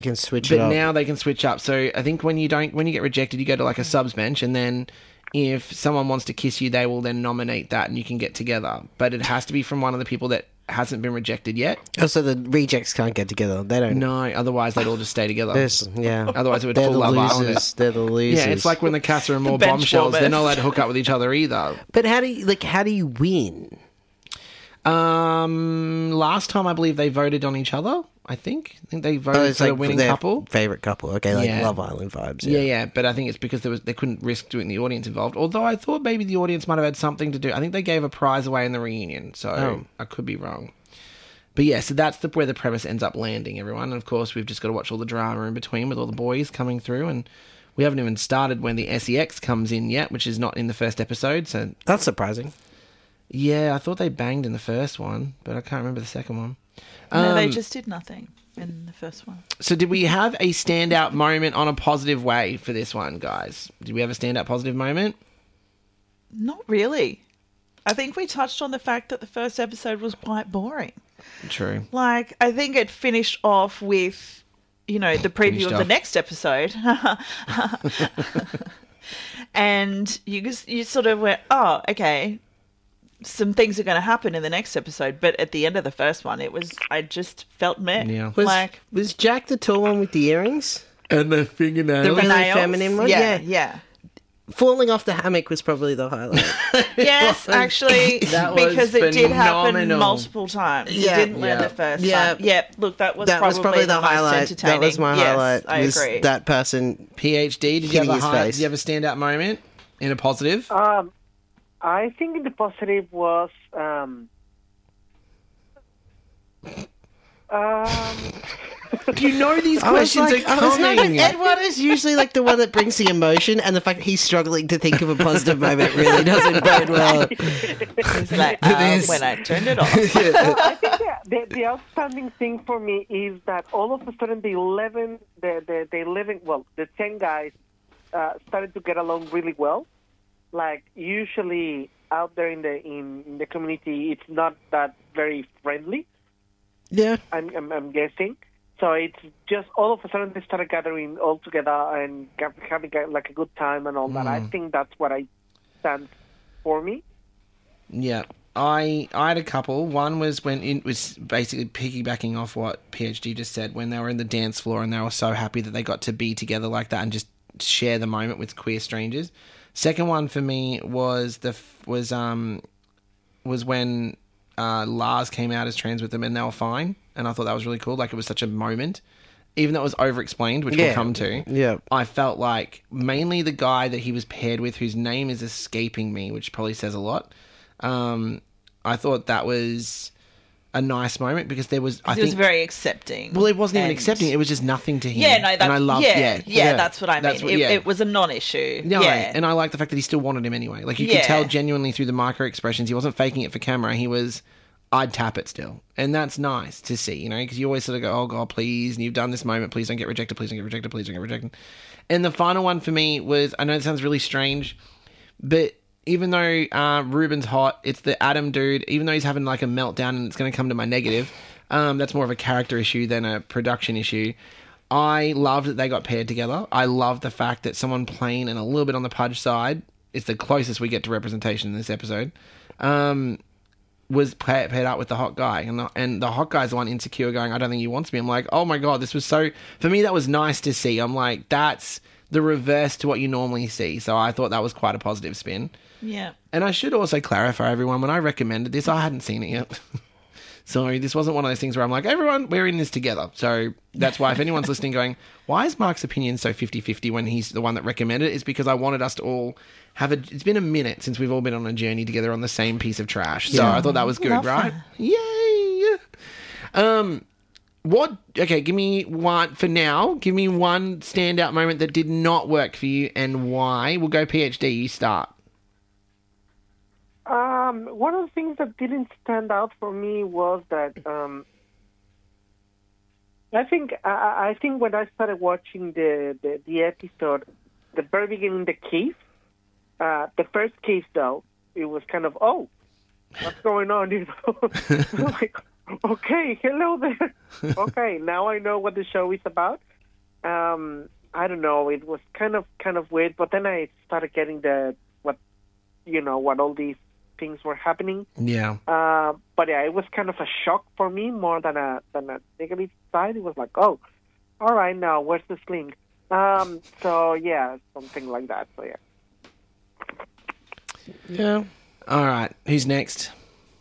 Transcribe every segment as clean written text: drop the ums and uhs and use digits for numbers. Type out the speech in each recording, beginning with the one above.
You can switch it But up. now they can switch up. So I think when you get rejected, you go to like a subs bench, and then if someone wants to kiss you, they will then nominate that, and you can get together. But it has to be from one of the people that hasn't been rejected yet. Oh, so the rejects can't get together. They don't. No, otherwise they'd all just stay together. Yeah. Otherwise it would They're full the Love Island. losers. They're the losers. Yeah, it's like when the Casa and more bench bombshells. They're not warmers. allowed to hook up with each other either. But how do you win? Last time I believe they voted on each other. I think they voted it's for the like winning their couple. favorite couple. Okay, like Yeah. Love Island vibes. Yeah. But I think it's because they couldn't risk doing the audience involved. Although I thought maybe the audience might have had something to do. I think they gave a prize away in the reunion, so I could be wrong. But yeah, so that's where the premise ends up landing, everyone. And of course, we've just got to watch all the drama in between with all the boys coming through, and we haven't even started when the SEX comes in yet, which is not in the first episode. So That's surprising. yeah, I thought they banged in the first one, but I can't remember the second one. No, they just did nothing in the first one. So did we have a standout moment on a positive way for this one, guys? Did we have a standout positive moment? Not really. I think we touched on the fact that the first episode was quite boring. True. Like, I think it finished off with, the preview Finished of the off. next episode. And you sort of went, oh, okay, some things are going to happen in the next episode. But at the end of the first one, I just felt meh. Yeah. Was Jack the tall one with the earrings? And the fingernails. The really nails? feminine one? Yeah. Falling off the hammock was probably the highlight. Yes, actually, That was because it did happen phenomenal. multiple times. Yeah, It didn't land yeah. the first Yeah. time. Yeah, look, that was probably the most highlight. entertaining. That was my Yes, highlight. I was agree. That person. PhD, did you Hitting have his a face. did you have a standout moment in a positive? I think the positive was You know these I was questions like, are coming. Edward is usually like the one that brings the emotion, and the fact that he's struggling to think of a positive moment really doesn't bode well. It's like, is. when I turned it off. I think the outstanding thing for me is that all of a sudden the 10 guys started to get along really well. Like usually out there in the community, it's not that very friendly. Yeah. I'm guessing. So it's just all of a sudden they started gathering all together and having like a good time and all that. I think that's what I stand for me. Yeah. I had a couple. One was when it was basically piggybacking off what PhD just said, when they were in the dance floor and they were so happy that they got to be together like that and just share the moment with queer strangers. Second one for me was when Lars came out as trans with them and they were fine, and I thought that was really cool. Like, it was such a moment, even though it was over-explained, which we'll come to. Yeah. I felt like mainly the guy that he was paired with, whose name is escaping me, which probably says a lot. I thought that was a nice moment because there was, I It think, was very accepting. well, it wasn't even and- accepting. It was just nothing to him. Yeah, no, that's, and I loved, that's what I mean. That's what- It was a non-issue. No, yeah. and I like the fact that he still wanted him anyway. Like, you could Yeah. tell genuinely through the micro expressions, he wasn't faking it for camera. He was, I'd tap it still. And that's nice to see, because you always sort of go, oh, God, please, and you've done this moment, please don't get rejected, please don't get rejected, please don't get rejected. And the final one for me was, I know it sounds really strange, but even though Ruben's hot, it's the Adam dude, even though he's having like a meltdown and it's going to come to my negative, that's more of a character issue than a production issue. I loved that they got paired together. I love the fact that someone plain and a little bit on the Pudge side, it's the closest we get to representation in this episode, was paired up with the hot guy. And the hot guy's the one insecure going, I don't think he wants me. I'm like, oh my God, this was so... For me, that was nice to see. I'm like, that's the reverse to what you normally see. So I thought that was quite a positive spin. Yeah. And I should also clarify, everyone, when I recommended this, I hadn't seen it yet. So this wasn't one of those things where I'm like, everyone, we're in this together. So that's why if anyone's listening going, why is Mark's opinion so 50-50 when he's the one that recommended it? It's because I wanted us to all have it's been a minute since we've all been on a journey together on the same piece of trash. So I thought that was good, Love right? that. Yay! Give me one, for now, give me one standout moment that did not work for you and why. We'll go PhD, you start. One of the things that didn't stand out for me was that I think when I started watching the episode, the very beginning, the kiss, the first kiss though, it was kind of, oh, what's going on? Like, okay, hello there. Okay, now I know what the show is about. I don't know. It was kind of weird. But then I started getting what all these things were happening. Yeah. But yeah, it was kind of a shock for me more than a negative side. It was like, oh, all right, now where's the sling? So yeah, something like that. So yeah. Yeah. All right. Who's next?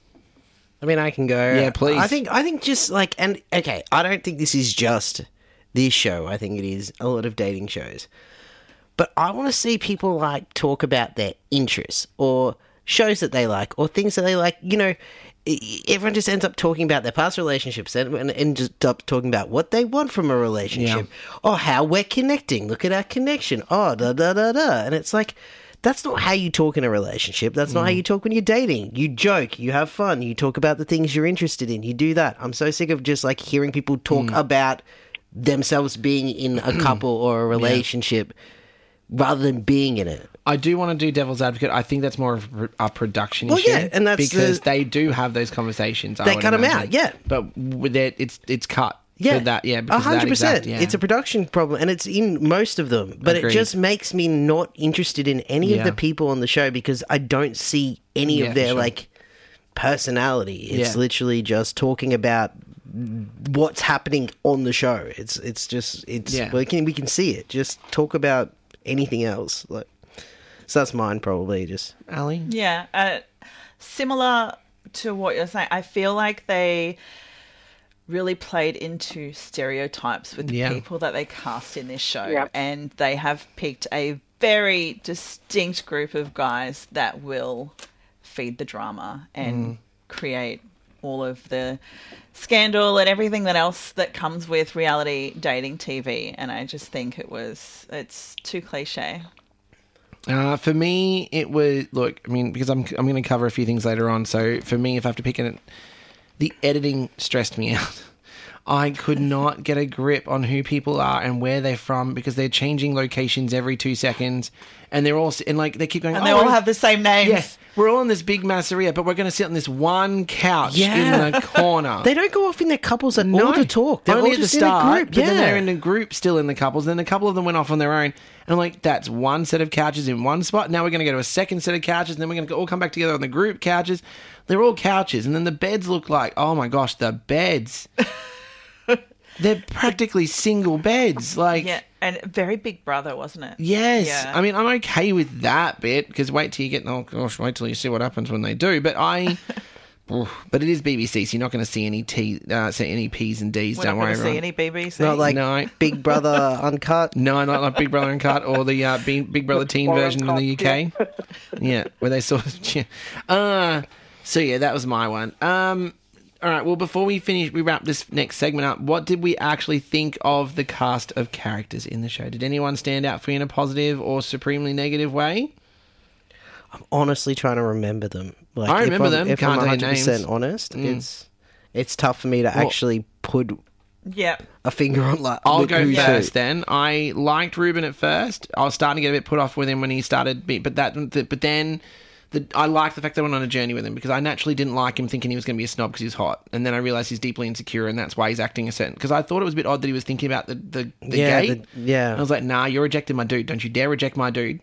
I mean, I can go. Yeah, please. I think just like, and okay, I don't think this is just this show. I think it is a lot of dating shows. But I want to see people like talk about their interests or shows that they like or things that they like. You know, everyone just ends up talking about their past relationships and just up talking about what they want from a relationship. Yeah. Oh, how we're connecting. Look at our connection. Oh, da da da da. And it's like, that's not how you talk in a relationship. That's not how you talk when you're dating. You joke, you have fun, you talk about the things you're interested in, you do that. I'm so sick of just like hearing people talk about themselves being in a couple or a relationship rather than being in it. I do want to do devil's advocate. I think that's more of a production Well, issue. yeah, and that's because they do have those conversations. They cut 'em out, yeah. But with it, it's cut. Yeah, for that, yeah, because 100%. yeah. It's a production problem, and it's in most of them. But Agreed. it just makes me not interested in any of Yeah. the people on the show because I don't see any Yeah, of for their sure. like personality. It's Yeah. literally just talking about what's happening on the show. It's Yeah. we can see it. Just talk about anything else. Like, so that's mine probably. Just Ali? Yeah, similar to what you're saying. I feel like they really played into stereotypes with the Yeah. people that they cast in this show. Yeah. And they have picked a very distinct group of guys that will feed the drama and create all of the scandal and everything that else that comes with reality dating TV. And I just think it's too cliche. For me, it was look. I mean, because I'm going to cover a few things later on. So for me, if I have to pick it, the editing stressed me out. I could not get a grip on who people are and where they're from because they're changing locations every 2 seconds, and they're all and like they keep going. And they all have the same names. Yes, we're all in this big masseria, but we're going to sit on this one couch Yeah. in the corner. they don't go off in their couples at all to talk. They're Only all at the just start, in a group. but then Yeah. they're in a group still in the couples. Then a couple of them went off on their own. And I'm like, that's one set of couches in one spot. Now we're going to go to a second set of couches. And then we're going to all come back together on the group couches. They're all couches. And then the beds look like, oh my gosh, the beds. They're practically single beds. Like, Yeah, and very Big Brother, wasn't it? yes. Yeah. I mean, I'm okay with that bit because wait till you get, oh gosh, wait till you see what happens when they do. But but it is BBC, so you're not going to see any any P's and D's. We're Don't not worry, going to see everyone. any BBC. Not like No. Big Brother Uncut. No, not like Big Brother Uncut or the Big Brother Teen Or version in the UK. Uncut, Yeah, where they sort of. Yeah. So yeah, that was my one. All right. Well, before we wrap this next segment up. What did we actually think of the cast of characters in the show? Did anyone stand out for you in a positive or supremely negative way? I'm honestly trying to remember them. Like, I remember them. If Can't I'm tell you 100% names. honest, it's tough for me to actually put Yeah. a finger on. Like, I'll with go who's who. first then. I liked Ruben at first. I was starting to get a bit put off with him when he started, but then I liked the fact that I went on a journey with him because I naturally didn't like him thinking he was going to be a snob because he was hot, and then I realised he's deeply insecure and that's why he's acting a certain. Because I thought it was a bit odd that he was thinking about the gate. Yeah. I was like, nah, you're rejecting my dude. Don't you dare reject my dude.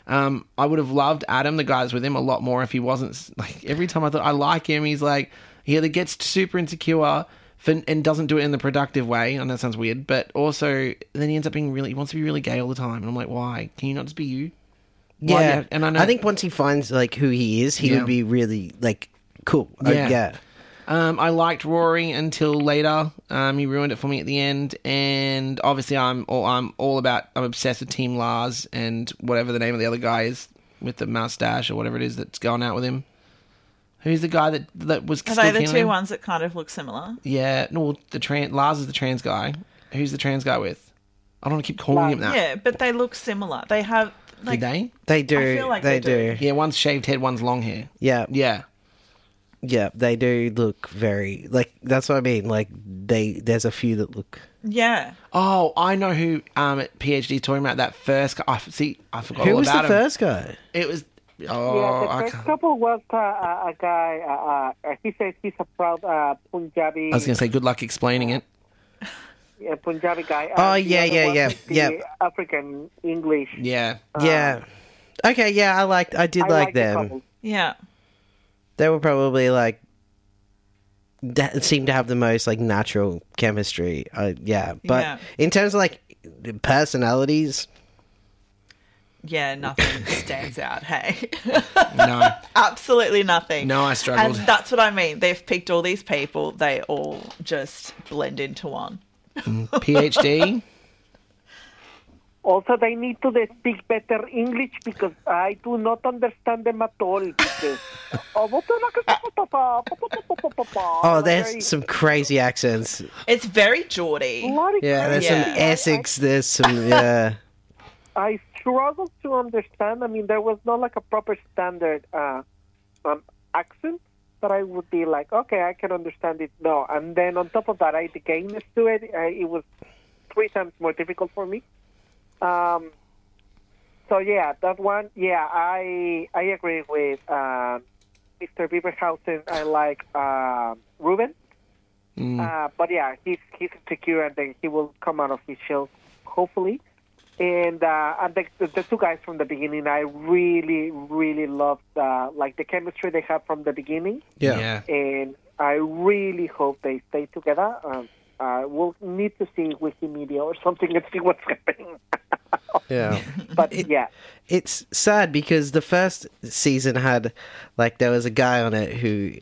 I would have loved Adam, the guy that's with him, a lot more if he wasn't like. Every time I thought I like him, he's like he either gets super insecure and doesn't do it in the productive way. I know that sounds weird, but also then he ends up being he wants to be really gay all the time, and I'm like, why? Can you not just be you? Why Yeah, and I know. I think once he finds like who he is, he Yeah. would be really like cool. Yeah. Yeah. I liked Rory until later. He ruined it for me at the end, and obviously I'm obsessed with Team Lars and whatever the name of the other guy is with the mustache or whatever it is that's going out with him. Who's the guy that was Are still they the killing two him? ones that kind of look similar? Yeah, no, Lars is the trans guy. Who's the trans guy with? I don't want to keep calling him that. Yeah, but they look similar. They have like Did they? They do. I feel like they they do. do. Yeah, one's shaved head, one's long hair. Yeah. Yeah. Yeah. They do look very like. That's what I mean. Like there's a few that look. yeah. Oh, I know who at PhD is talking about that first guy. I forgot Who all was about the him. first guy? It was. Yeah, Oh, the I first can't. couple was a guy. He says he's a proud Punjabi. I was going to say, good luck explaining it. Punjabi guy. Oh, and the yeah, other yeah, one yeah, is the yeah. African English. Yeah. Yeah. Okay, yeah, I did I like the them. couple. Yeah. They were probably like seemed to have the most like natural chemistry. Yeah, but Yeah. in terms of like personalities, Yeah, nothing stands out, hey. No. Absolutely nothing. No, I struggled. And that's what I mean. They've picked all these people. They all just blend into one. PhD. Also, they need to speak better English because I do not understand them at all. Because, oh, there's some crazy accents. It's very Geordie. Yeah, there's some Yeah. Essex. There's some yeah. I struggled to understand. I mean, there was not like a proper standard accent that I would be like, okay, I can understand it. No, and then on top of that, the gayness to it, it was 3 times more difficult for me. So yeah, that one, yeah, I agree with Mr. Beaverhausen. I like Ruben, but yeah, he's insecure, and then he will come out of his shell, hopefully. And the 2 guys from the beginning, I really, really loved like the chemistry they had from the beginning. Yeah. And I really hope they stay together. We'll need to see Wikimedia or something and see what's happening. Yeah. But yeah. It's sad because the first season had, like, there was a guy on it who,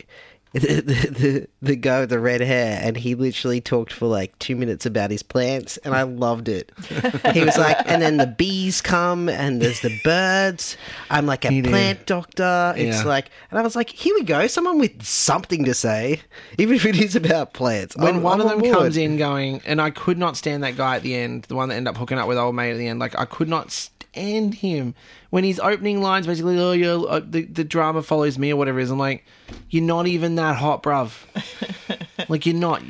the guy with the red hair, and he literally talked for like 2 minutes about his plants, and I loved it. He was like, and then the bees come, and there's the birds. I'm like a plant doctor. It's Yeah. like, and I was like, here we go, someone with something to say, even if it is about plants. When one I'm of them on board. comes in going, and I could not stand that guy at the end, the one that ended up hooking up with old mate at the end, like I could not stand him. When his opening lines basically, oh yeah, the drama follows me or whatever it is, I'm like, you're not even that hot, bruv. Like you're not.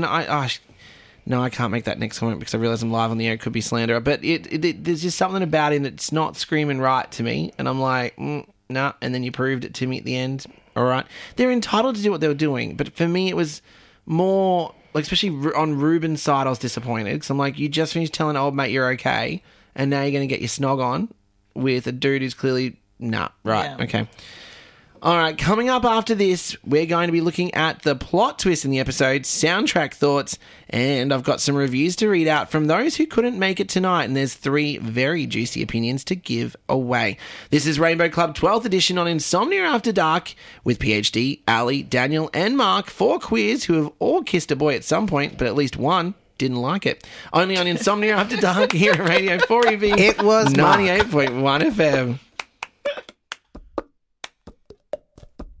No, I can't make that next comment because I realise I'm live on the air. It could be slander, but there's just something about him that's not screaming right to me, and I'm like, nah. And then you proved it to me at the end. All right, they're entitled to do what they were doing, but for me, it was more like, especially on Ruben's side, I was disappointed because I'm like, you just finished telling old mate you're okay, and now you're going to get your snog on with a dude who's clearly nah. Right, Yeah. okay. All right, coming up after this, we're going to be looking at the plot twist in the episode, soundtrack thoughts, and I've got some reviews to read out from those who couldn't make it tonight, and there's 3 very juicy opinions to give away. This is Rainbow Club 12th edition on Insomnia After Dark with PhD, Ali, Daniel, and Mark, 4 queers who have all kissed a boy at some point, but at least one didn't like it. Only on Insomnia After Dark here at Radio 4EV. It was Mark. 98.1 FM.